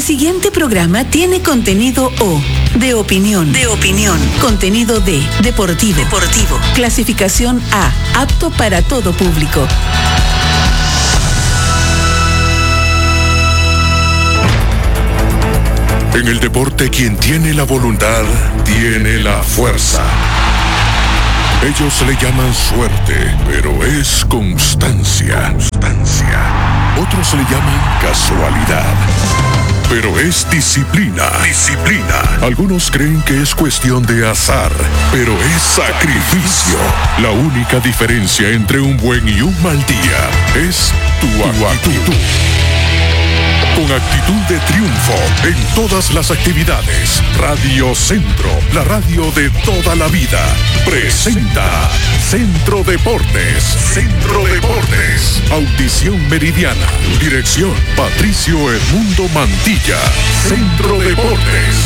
siguiente programa tiene contenido O, de opinión. Contenido D, deportivo. Clasificación A, apto para todo público. En el deporte, quien tiene la voluntad, tiene la fuerza. Ellos le llaman suerte, pero es constancia. Otros le llaman casualidad, pero es disciplina. Algunos creen que es cuestión de azar, pero es sacrificio. La única diferencia entre un buen y un mal día es tu actitud. Con actitud de triunfo en todas las actividades, Radio Centro, la radio de toda la vida, presenta Centro Deportes. Audición meridiana. Dirección Patricio Edmundo Mantilla. Centro Deportes.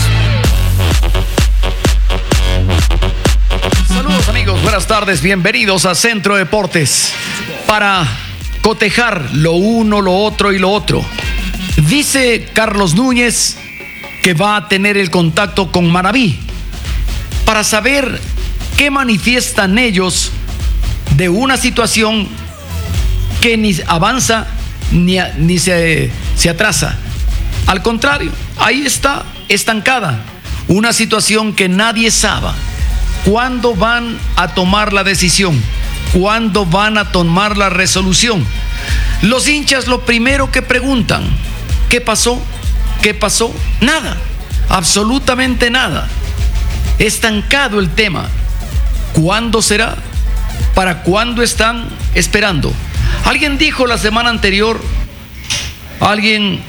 Saludos amigos, buenas tardes, bienvenidos a Centro Deportes. Para cotejar lo uno, lo otro y lo otro. Dice Carlos Núñez que va a tener el contacto con Manaví para saber qué manifiestan ellos de una situación que ni avanza ni se atrasa. Al contrario, ahí está estancada. Una situación que nadie sabe cuándo van a tomar la decisión, cuándo van a tomar la resolución. Los hinchas lo primero que preguntan: ¿qué pasó? Nada, absolutamente nada. Estancado el tema. ¿Cuándo será? ¿Para cuándo están esperando? Alguien dijo la semana anterior, alguien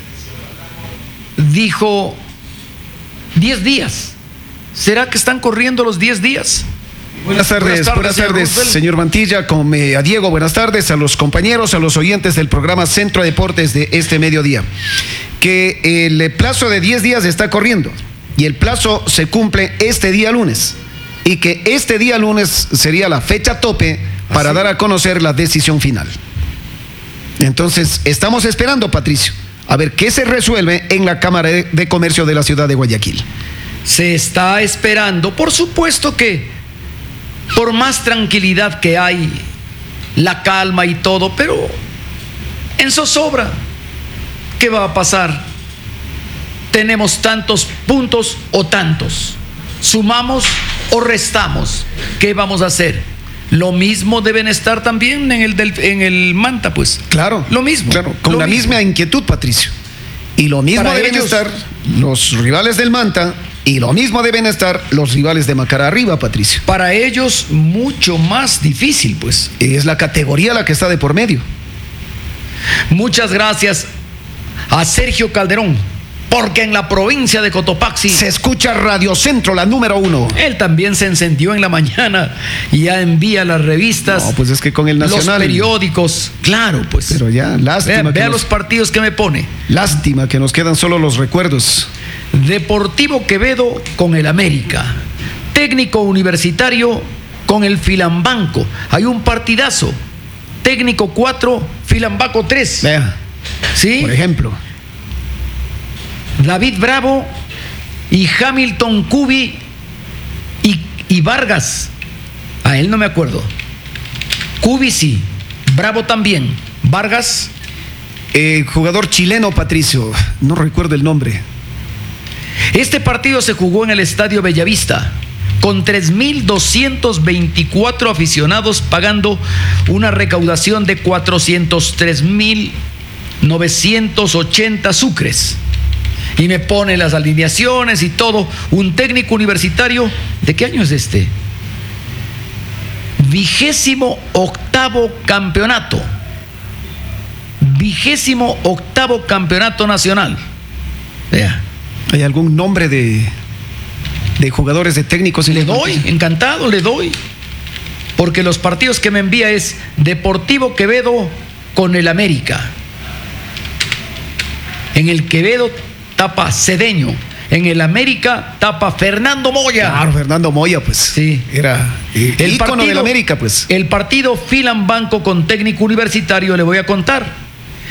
dijo 10 días. ¿Será que están corriendo los 10 días? Buenas tardes, señor Mantilla, a Diego, buenas tardes, a los compañeros, a los oyentes del programa Centro Deportes de este mediodía. Que el plazo de 10 días está corriendo y el plazo se cumple este día lunes. Y que este día lunes sería la fecha tope para dar a conocer la decisión final. Entonces, estamos esperando, Patricio, a ver qué se resuelve en la Cámara de Comercio de la ciudad de Guayaquil. Se está esperando, por supuesto que por más tranquilidad que hay, la calma y todo, pero en zozobra, ¿qué va a pasar? Tenemos tantos puntos o tantos, sumamos o restamos, ¿qué vamos a hacer? Lo mismo deben estar también en el Manta, pues. Claro, lo mismo. Claro, con la misma inquietud, Patricio. Y lo mismo para deben estar los rivales del Manta. Y lo mismo deben estar los rivales de Macará arriba, Patricio. Para ellos mucho más difícil, pues. Es la categoría la que está de por medio. Muchas gracias a Sergio Calderón, porque en la provincia de Cotopaxi se escucha Radio Centro, la número 1. Él también se encendió en la mañana y ya envía las revistas. No, pues es que con el Nacional, los periódicos, claro, pues. Pero ya, lástima. Vea los partidos que me pone. Lástima que nos quedan solo los recuerdos. Deportivo Quevedo con el América. Técnico Universitario con el Filambanco. Hay un partidazo. Técnico 4, Filambanco 3. Vea. ¿Sí? Por ejemplo. David Bravo y Hamilton Cubi y Vargas. A él no me acuerdo. Cubi sí. Bravo también. Vargas. Jugador chileno, Patricio. No recuerdo el nombre. Este partido se jugó en el Estadio Bellavista con 3.224 aficionados pagando una recaudación de 403.980 sucres. Y me pone las alineaciones y todo. Un técnico universitario. ¿De qué año es este? 28º campeonato. 28º campeonato nacional. Vea. ¿Hay algún nombre de jugadores, de técnicos? Le doy, encantado, le doy. Porque los partidos que me envía es Deportivo Quevedo con el América. En el Quevedo tapa Cedeño. En el América tapa Fernando Moya. Claro, Fernando Moya, pues. Sí. Era el ícono del América, pues. El partido Filambanco con técnico universitario, le voy a contar.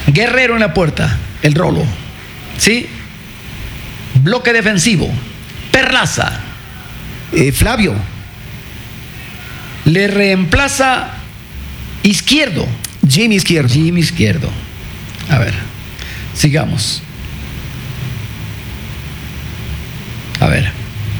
Guerrero en la puerta, el Rolo. ¿Sí? Bloque defensivo, Perlaza. Flavio. Le reemplaza Izquierdo. Jimmy Izquierdo. A ver, sigamos. A ver.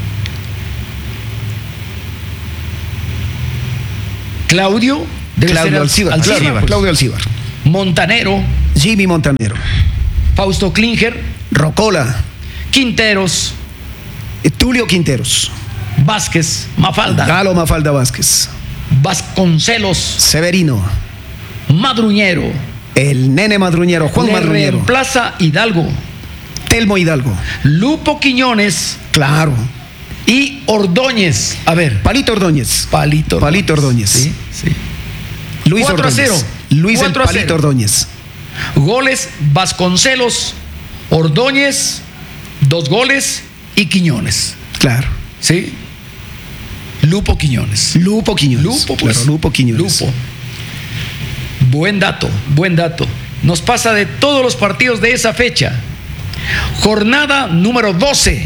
Claudio Alcíbar. Montanero. Jimmy Montanero. Fausto Klinger. Rocola. Quinteros. Tulio Quinteros. Vázquez. Mafalda. Galo Mafalda Vázquez. Vasconcelos. Severino. Madruñero. El nene Madruñero, Juan Le Madruñero. reemplaza Hidalgo. Telmo Hidalgo. Lupo Quiñones. Claro. Y Ordóñez. A ver. Palito Ordóñez. Palito Ordóñez. Sí. Luis 4-0. Ordóñez. Luis 4-0. el Palito Ordóñez. Goles: Vasconcelos, Ordóñez, 2 goles y Quiñones. Claro. ¿Sí? Lupo Quiñones. Lupo Quiñones. Lupo, pues. Claro, Lupo Quiñones. Lupo. Buen dato. Nos pasa de todos los partidos de esa fecha. Jornada número 12.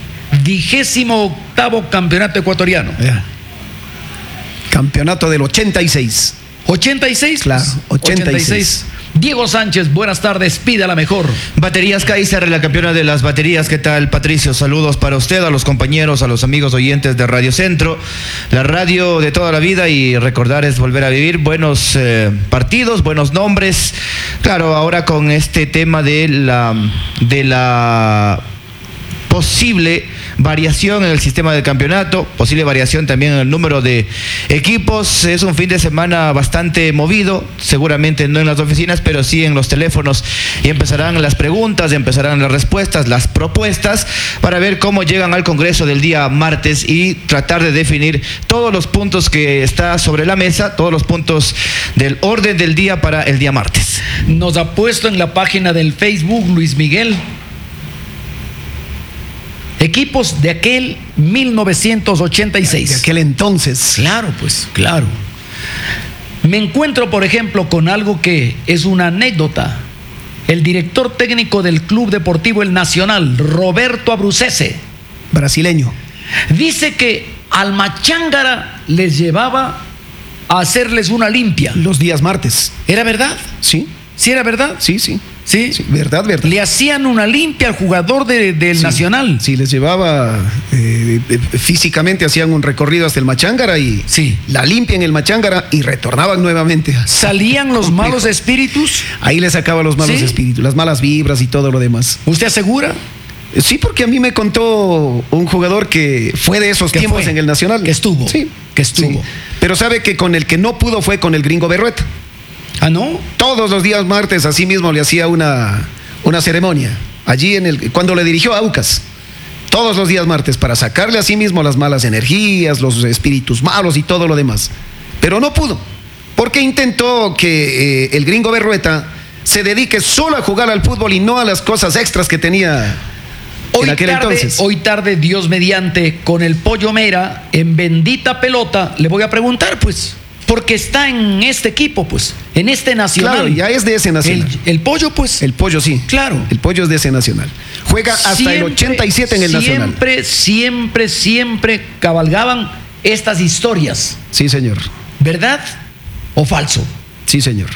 28º campeonato ecuatoriano. Campeonato del 86. 86. Claro, 86. Diego Sánchez, buenas tardes, pida la mejor. Baterías Kaiser, la campeona de las baterías. ¿Qué tal, Patricio? Saludos para usted, a los compañeros, a los amigos oyentes de Radio Centro, la radio de toda la vida, y recordar es volver a vivir buenos partidos, buenos nombres. Claro, ahora con este tema de la posible variación en el sistema del campeonato, posible variación también en el número de equipos. Es un fin de semana bastante movido, seguramente no en las oficinas, pero sí en los teléfonos, y empezarán las preguntas, empezarán las respuestas, las propuestas, para ver cómo llegan al Congreso del día martes y tratar de definir todos los puntos que está sobre la mesa, todos los puntos del orden del día para el día martes. Nos ha puesto en la página del Facebook Luis Miguel equipos de aquel 1986. De aquel entonces. Claro, pues, claro. Me encuentro, por ejemplo, con algo que es una anécdota. El director técnico del Club Deportivo El Nacional, Roberto Abrucese, brasileño, dice que al Machángara les llevaba a hacerles una limpia. Los días martes. ¿Era verdad? Sí. ¿Sí era verdad? Sí. ¿Sí? Sí, verdad. Le hacían una limpia al jugador del Nacional. Sí, les llevaba físicamente, hacían un recorrido hasta el Machángara y la limpia en el Machángara y retornaban nuevamente. ¿Salían los malos espíritus? Ahí les sacaba los malos espíritus, las malas vibras y todo lo demás. ¿Usted asegura? Sí, porque a mí me contó un jugador que fue de esos tiempos en el Nacional. Que estuvo. Sí. Que estuvo. Sí. Pero sabe que con el que no pudo fue con el Gringo Berrueta. ¿Ah, no? Todos los días martes así mismo le hacía una ceremonia. Allí cuando le dirigió a Aucas. Todos los días martes para sacarle a sí mismo las malas energías, los espíritus malos y todo lo demás. Pero no pudo. Porque intentó que el Gringo Berrueta se dedique solo a jugar al fútbol y no a las cosas extras que tenía en aquel entonces. Hoy tarde, Dios mediante, con el Pollo Mera, en Bendita Pelota, le voy a preguntar, pues, porque está en este equipo, pues, en este Nacional. Claro, ya es de ese Nacional. El Pollo, pues. El Pollo, sí. Claro. El Pollo es de ese Nacional. Juega hasta el 87 en el Nacional. Siempre cabalgaban estas historias. Sí, señor. ¿Verdad o falso? Sí, señor.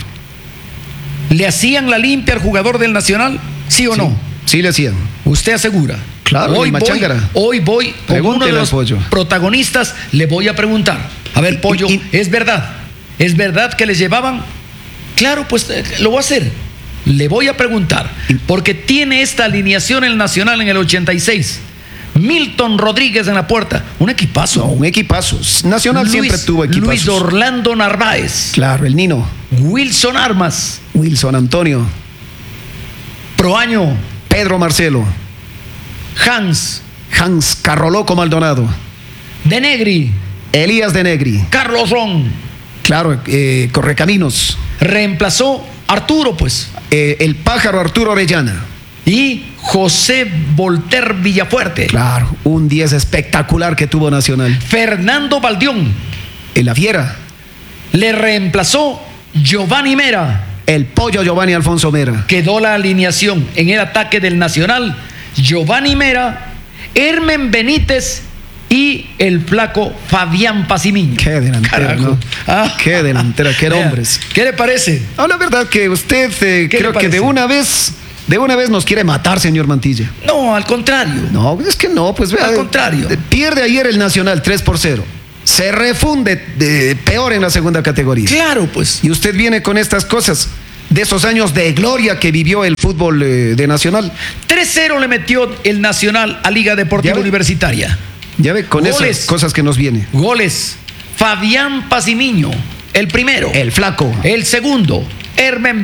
¿Le hacían la limpia al jugador del Nacional? ¿Sí o no? Sí, le hacían. ¿Usted asegura? Claro, hoy voy con uno de los protagonistas, le voy a preguntar. A ver, Pollo, ¿es verdad? ¿Es verdad que les llevaban? Claro, pues lo voy a hacer. Le voy a preguntar, porque tiene esta alineación el Nacional en el 86. Milton Rodríguez en la puerta, un equipazo. No, un equipazo. Nacional siempre tuvo equipazos. Luis Orlando Narváez. Claro, el Nino. Wilson Armas. Wilson Antonio. Proaño. Pedro Marcelo. Hans Carroloco Maldonado. De Negri. Elías De Negri. Carlos Ron. Claro, Correcaminos. Reemplazó Arturo, pues. El pájaro Arturo Orellana. Y José Volter Villafuerte. Claro, un 10 espectacular que tuvo Nacional. Fernando Baldión. La Fiera. Le reemplazó Giovanni Mera. El pollo Giovanni Alfonso Mera. Quedó la alineación en el ataque del Nacional: Giovanni Mera, Hermen Benítez y el flaco Fabián Pacimiño. Qué delantera, ¿no? Qué delantera, qué hombres. ¿Qué le parece? No, la verdad que usted creo que de una vez nos quiere matar, señor Mantilla. No, al contrario. No, es que no, pues vea. Al contrario. Pierde ayer el Nacional 3-0. Se refunde peor en la segunda categoría. Claro, pues. Y usted viene con estas cosas de esos años de gloria que vivió el fútbol de Nacional. 3-0 le metió el Nacional a Liga Deportiva Universitaria. Ya ve, con esas cosas que nos viene. Goles: Fabián Pacimiño, el primero. El flaco. El segundo, Hermen